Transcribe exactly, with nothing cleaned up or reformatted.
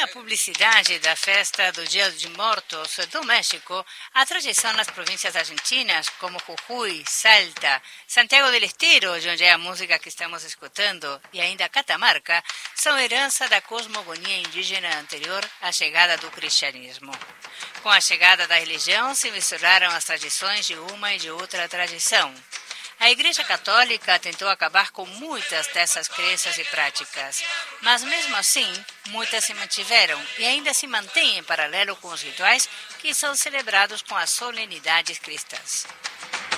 a publicidade da festa do Dia de Mortos do México, a tradição nas províncias argentinas, como Jujuy, Salta, Santiago del Estero, de onde é a música que estamos escutando, e ainda Catamarca, são herança da cosmogonia indígena anterior à chegada do cristianismo. Com a chegada da religião, se misturaram as tradições de uma e de outra tradição. A Igreja Católica tentou acabar com muitas dessas crenças e práticas, mas mesmo assim, muitas se mantiveram e ainda se mantêm em paralelo com os rituais que são celebrados com as solenidades cristãs.